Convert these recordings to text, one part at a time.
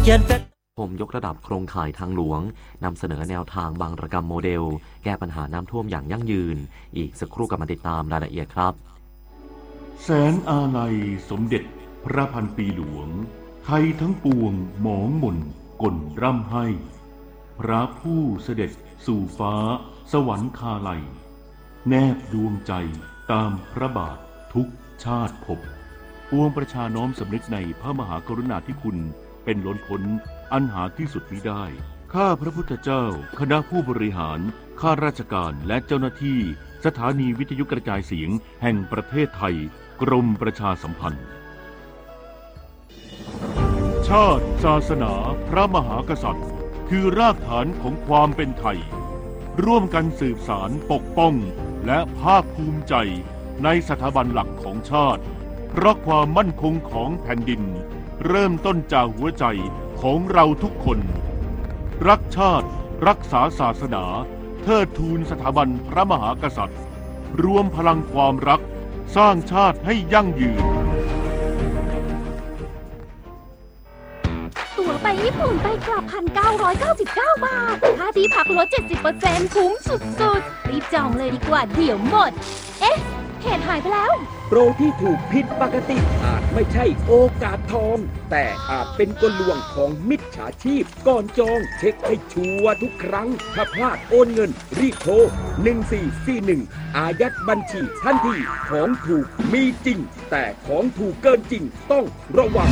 ผมยกระดับโครงข่ายทางหลวงนำเสนอแนวทางบางระกรรมโมเดลแก้ปัญหาน้ำท่วมอย่างยั่งยืนอีกสักครู่กลับมาติดตามรายละเอียดครับแสนอาลัยสมเด็จพระพันปีหลวงไทยทั้งปวงหมองหม่นก่นร่ำให้พระผู้เสด็จสู่ฟ้าสวรรคาลัยแนบดวงใจตามพระบาททุกชาติภพปวงประชาน้อมสำนึกในพระมหากรุณาธิคุณเป็นล้นพ้นอันหาที่สุดมิได้ข้าพระพุทธเจ้าคณะผู้บริหารข้าราชการและเจ้าหน้าที่สถานีวิทยุกระจายเสียงแห่งประเทศไทยกรมประชาสัมพันธ์ชาติศาสนาพระมหากษัตริย์คือรากฐานของความเป็นไทยร่วมกันสืบสานปกป้องและภาคภูมิใจในสถาบันหลักของชาติเพราะความมั่นคงของแผ่นดินเริ่มต้นจากหัวใจของเราทุกคนรักชาติรักษาศาสนาเทิดทูนสถาบันพระมหากษัตริย์รวมพลังความรักสร้างชาติให้ยั่งยืนตั๋วไปญี่ปุ่นไปกลับ 1,999 บาทค่าที่พักลด 70% คุ้มสุดๆรีบจองเลยดีกว่าเดี๋ยวหมดเอ๊ะเหตุหายไปแล้วโปรที่ถูกผิดปกติอาจไม่ใช่โอกาสทองแต่อาจเป็นกลลวงของมิจฉาชีพก่อนจองเช็คให้ชัวร์ทุกครั้งถ้าพลาดโอนเงินรีบโทร1441อายัดบัญชีทันทีของถูกมีจริงแต่ของถูกเกินจริงต้องระวัง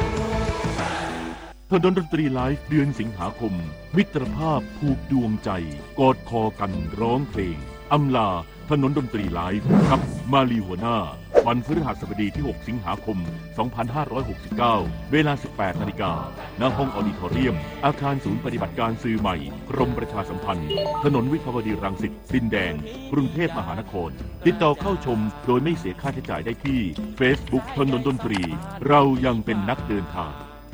ถนนดนตรีไลฟ์เดือนสิงหาคมมิตรภาพผูกดวงใจกอดคอกันร้องเพลงอำลาถนนดนตรีไลฟ์กับมาลีหัวหน้าวันพฤหัสบดีที่ 6 สิงหาคม 2569 เวลา 18 นาฬิกาณห้องออดิทอเรียมอาคารศูนย์ปฏิบัติการสื่อใหม่กรมประชาสัมพันธ์ถนนวิภาวดีรังสิตดินแดงกรุงเทพมหานครติดต่อเข้าชมโดยไม่เสียค่าใช้จ่ายได้ที่ Facebook ถนนดนตรีเรายังเป็นนักเดินทาง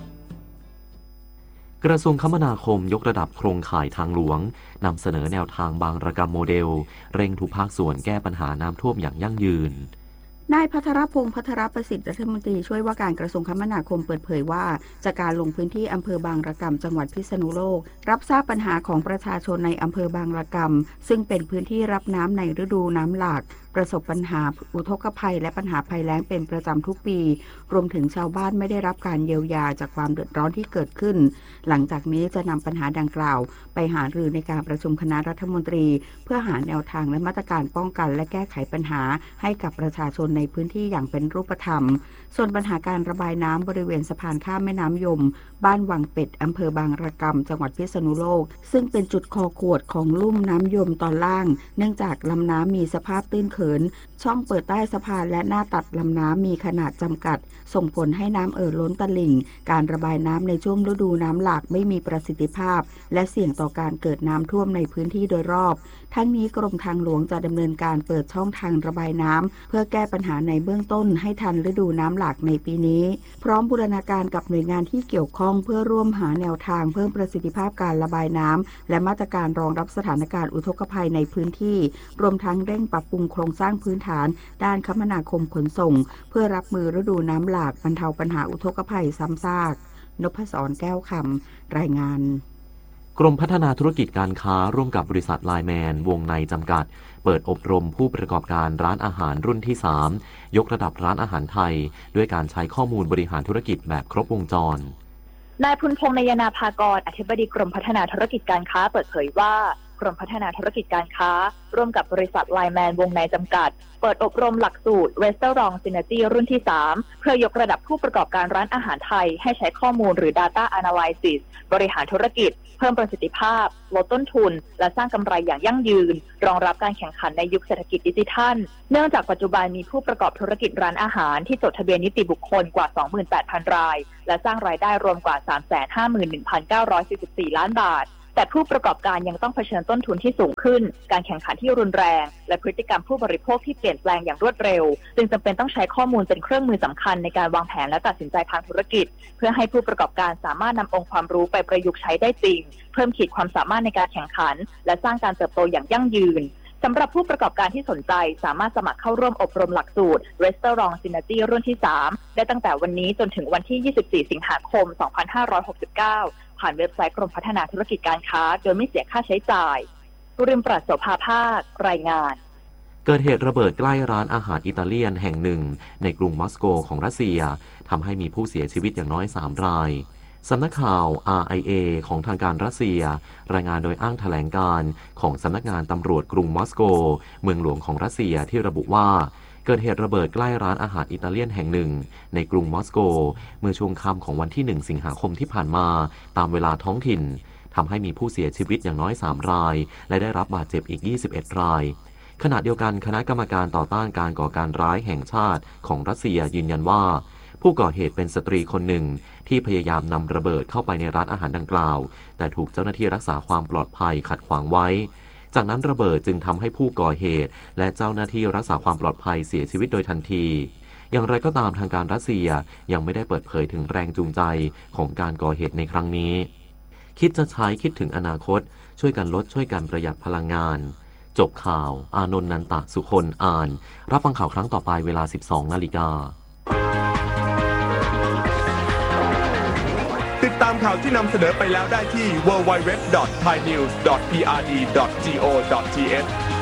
กระทรวงคมนาคมยกระดับโครงข่ายทางหลวงนำเสนอแนวทางบางระกรรมโมเดลเร่งทุกภาคส่วนแก้ปัญหาน้ำท่วมอย่างยั่งยืนนายภัทรพงษ์ภัทรประสิทธิ์รัฐมนตรีช่วยว่าการกระทรวงคมนาคมเปิดเผยว่าจากการลงพื้นที่อำเภอบางระกำจังหวัดพิษณุโลกรับทราบปัญหาของประชาชนในอำเภอบางระกำซึ่งเป็นพื้นที่รับน้ำในฤดูน้ำหลากประสบปัญหาอุทกภัยและปัญหาภัยแล้งเป็นประจำทุกปีรวมถึงชาวบ้านไม่ได้รับการเยียวยาจากความเดือดร้อนที่เกิดขึ้นหลังจากนี้จะนำปัญหาดังกล่าวไปหารือในการประชุมคณะรัฐมนตรีเพื่อหาแนวทางและมาตรการป้องกันและแก้ไขปัญหาให้กับประชาชนในพื้นที่อย่างเป็นรูปธรรมส่วนปัญหาการระบายน้ำบริเวณสะพานข้ามแม่น้ำยมบ้านวังเป็ดอำเภอบางระกำจังหวัดพิษณุโลกซึ่งเป็นจุดคอขวดของลุ่มน้ำยมตอนล่างเนื่องจากลำน้ำมีสภาพตื้นเขินช่องเปิดใต้สะพานและหน้าตัดลำน้ำมีขนาดจำกัดส่งผลให้น้ำล้นตลิ่งการระบายน้ำในช่วงฤดูน้ำหลากไม่มีประสิทธิภาพและเสี่ยงต่อการเกิดน้ำท่วมในพื้นที่โดยรอบทั้งนี้กรมทางหลวงจะดำเนินการเปิดช่องทางระบายน้ำเพื่อแก้ปัญหาในเบื้องต้นให้ทันฤดูน้ำหลากในปีนี้พร้อมบูรณาการกับหน่วยงานที่เกี่ยวข้องเพื่อร่วมหาแนวทางเพิ่มประสิทธิภาพการระบายน้ำและมาตรการรองรับสถานการณ์อุทกภัยในพื้นที่รวมทั้งเร่งปรับปรุงโครงสร้างพื้นฐานด้านคมนาคมขนส่งเพื่อรับมือฤดูน้ำหลากบรรเทาปัญหาอุทกภัยซ้ำซากนพศรแก้วคำรายงานกรมพัฒนาธุรกิจการค้าร่วมกับบริษัทไลน์แมนวงในจำกัดเปิดอบรมผู้ประกอบการร้านอาหารรุ่นที่ 3 ยกระดับร้านอาหารไทยด้วยการใช้ข้อมูลบริหารธุรกิจแบบครบวงจรนายพุนพงษ์นยนาภากรอธิบดีกรมพัฒนาธุรกิจการค้าเปิดเผยว่ากรมพัฒนาธุรกิจการค้าร่วมกับบริษัทไลน์แมนวงในจำกัดเปิดอบรมหลักสูตร Restaurant Synergy รุ่นที่ 3 เพื่อยกระดับผู้ประกอบการร้านอาหารไทยให้ใช้ข้อมูลหรือ Data Analysis บริหารธุรกิจเพิ่มประสิทธิภาพลดต้นทุนและสร้างกำไรอย่างยั่งยืนรองรับการแข่งขันในยุคเศรษฐกิจดิจิทัลเนื่องจากปัจจุบันมีผู้ประกอบธุรกิจร้านอาหารที่จดทะเบียนนิติบุคคลกว่า 28,000 รายและสร้างรายได้รวมกว่า 351,944 ล้านบาทแต่ผู้ประกอบการยังต้องเผชิญต้นทุนที่สูงขึ้นการแข่งขันที่รุนแรงและพฤติกรรมผู้บริโภคที่เปลี่ยนแปลงอย่างรวดเร็วจึงจำเป็นต้องใช้ข้อมูลเป็นเครื่องมือสำคัญในการวางแผนและตัดสินใจทางธุรกิจเพื่อให้ผู้ประกอบการสามารถนำองค์ความรู้ไปประยุกต์ใช้ได้จริงเพิ่มขีดความสามารถในการแข่งขันและสร้างการเติบโตอย่างยั่งยืนสำหรับผู้ประกอบการที่สนใจสามารถสมัครเข้าร่วมอบรมหลักสูตร Restaurant Synergy รุ่นที่ 3 ได้ตั้งแต่วันนี้จนถึงวันที่ 24 สิงหาคม 2569 ผ่านเว็บไซต์กรมพัฒนาธุรกิจการค้าโดยไม่เสียค่าใช้จ่ายริมปราศโสภาภาครายงานเกิดเหตุระเบิดใกล้ร้านอาหารอิตาเลียนแห่งหนึ่งในกรุงมอสโกของรัสเซียทำให้มีผู้เสียชีวิตอย่างน้อย3รายสำนักข่าว RIA ของทางการรัสเซียรายงานโดยอ้างแถลงการของสำนักงานตำรวจกรุงมอสโกเมืองหลวงของรัสเซียที่ระบุว่าเกิดเหตุระเบิดใกล้ร้านอาหารอิตาเลียนแห่งหนึ่งในกรุงมอสโกเมื่อช่วงค่ำของวันที่1 สิงหาคมที่ผ่านมาตามเวลาท้องถิ่นทำให้มีผู้เสียชีวิตอย่างน้อย3รายและได้รับบาดเจ็บอีก21รายขณะเดียวกันคณะกรรมการต่อต้านการก่อการร้ายแห่งชาติของรัสเซียยืนยันว่าผู้ก่อเหตุเป็นสตรีคนหนึ่งที่พยายามนำระเบิดเข้าไปในร้านอาหารดังกล่าวแต่ถูกเจ้าหน้าที่รักษาความปลอดภัยขัดขวางไว้จากนั้นระเบิดจึงทำให้ผู้ก่อเหตุและเจ้าหน้าที่รักษาความปลอดภัยเสียชีวิตโดยทันทีอย่างไรก็ตามทางการรัสเซียยังไม่ได้เปิดเผยถึงแรงจูงใจของการก่อเหตุในครั้งนี้คิดจะใช้คิดถึงอนาคตช่วยกันลดช่วยกันประหยัดพลังงานจบข่าวอานนท์ นันตะสุคนอ่านรับฟังข่าวครั้งต่อไปเวลา 12:00 น. ติดตามข่าวที่นำเสนอไปแล้วได้ที่ www.thainews.prd.go.th